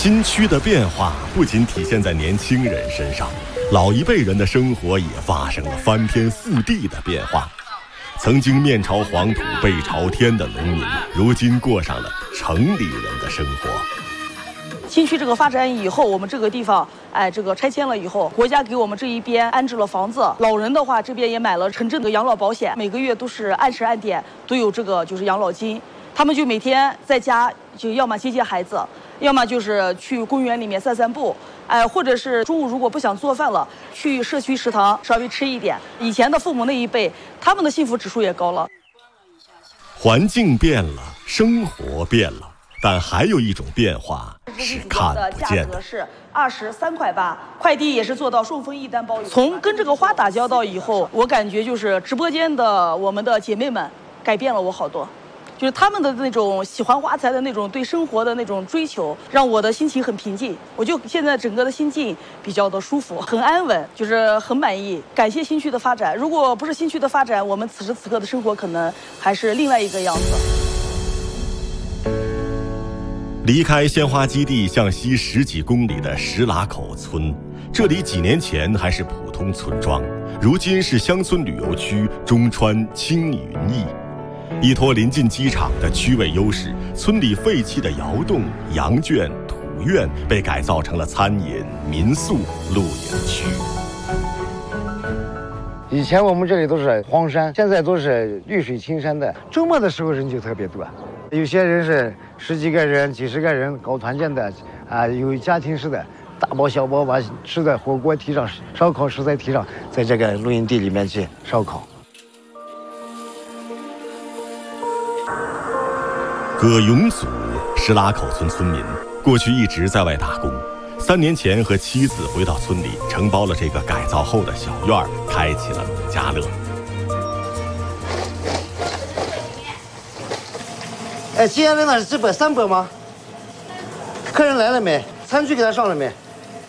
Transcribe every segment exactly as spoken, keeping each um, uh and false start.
新区的变化不仅体现在年轻人身上，老一辈人的生活也发生了翻天覆地的变化。曾经面朝黄土背朝天的农民，如今过上了城里人的生活。 新区这个发展以后，我们这个地方，哎，这个拆迁了以后，国家给我们这一边安置了房子。老人的话，这边也买了城镇的养老保险，每个月都是按时按点都有这个就是养老金。他们就每天在家，就要么接接孩子，要么就是去公园里面散散步，哎，或者是中午如果不想做饭了，去社区食堂稍微吃一点。以前的父母那一辈，他们的幸福指数也高了。 环境变了，生活变了。但还有一种变化是看不见的。 价格是二十三块八，快递也是做到顺丰一单包邮。从跟这个花打交道以后，我感觉就是直播间的我们的姐妹们改变了我好多，就是他们的那种喜欢花材的那种对生活的那种追求，让我的心情很平静。我就现在整个的心境比较的舒服，很安稳，就是很满意。感谢新区的发展，如果不是新区的发展，我们此时此刻的生活可能还是另外一个样子。 离开鲜花基地向西十几公里的石喇口村，这里几年前还是普通村庄，如今是乡村旅游区中川青云驿。依托临近机场的区位优势，村里废弃的窑洞、羊圈、土院被改造成了餐饮、民宿、露营区。 以前我们这里都是荒山，现在都是绿水青山的。周末的时候人就特别多，有些人是十几个人、几十个人搞团建的，啊，有家庭式的，大包小包把吃的火锅提上，烧烤食材提上，在这个露营地里面去烧烤。 葛永祖，石喇口村村民，过去一直在外打工。三年前和妻子回到村里，承包了这个改造后的小院儿，开启了农家乐。 哎，接下来那是这波三波吗？客人来了没？餐具给他上了没？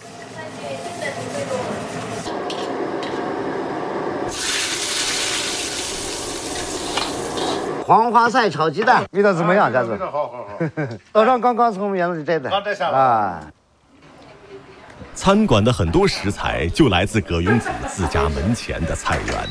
黄花菜炒鸡蛋，味道怎么样，家子？ 好好好。 早上刚刚从园子里摘的。 刚摘下来啊。 餐馆的很多食材就来自葛永祖自家门前的菜园。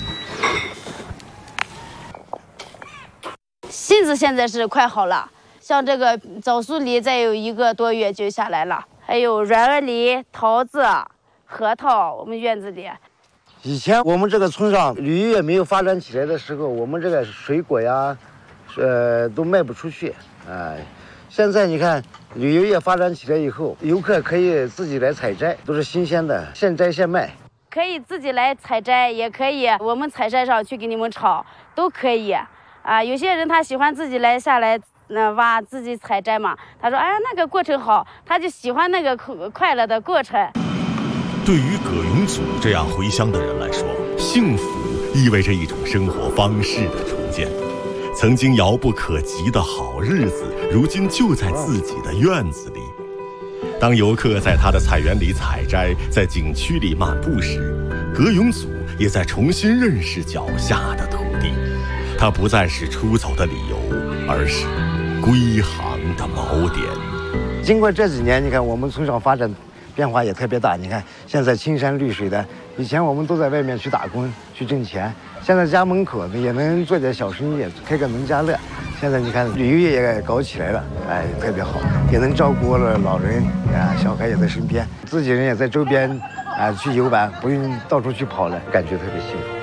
杏子现在是快好了，像这个枣树梨再有一个多月就下来了，还有软耳梨、桃子、核桃，我们院子里。 以前我们这个村上旅游业没有发展起来的时候，我们这个水果呀，呃，都卖不出去，哎、呃。现在你看，旅游业发展起来以后，游客可以自己来采摘，都是新鲜的，现摘现卖。 可以自己来采摘，也可以我们采摘上去给你们炒，都可以。啊，有些人他喜欢自己来下来，那、呃、挖自己采摘嘛。他说，哎，那个过程好，他就喜欢那个快乐的过程。 对于葛永祖这样回乡的人来说，幸福意味着一种生活方式的重建。曾经遥不可及的好日子，如今就在自己的院子里。当游客在他的菜园里采摘，在景区里漫步时，葛永祖也在重新认识脚下的土地。它不再是出走的理由，而是归航的锚点。 经过这几年，你看我们村上发展变化也特别大。你看现在青山绿水的，以前我们都在外面去打工去挣钱，现在家门口也能做点小生意，开个农家乐。现在你看旅游业也搞起来了，哎，特别好，也能照顾了老人啊，小孩也在身边，自己人也在周边啊去游玩，不用到处去跑了，感觉特别幸福。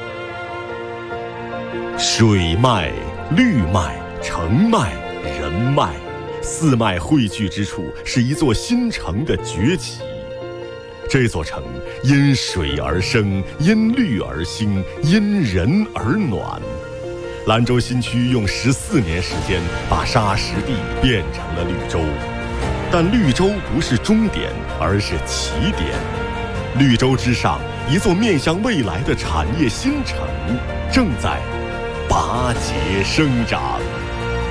水脉、绿脉、城脉、人脉，四脉汇聚之处，是一座新城的崛起。这座城因水而生，因绿而兴，因人而暖。兰州新区用十四年时间把沙石地变成了绿洲，但绿洲不是终点，而是起点。绿洲之上，一座面向未来的产业新城正在拔节生长。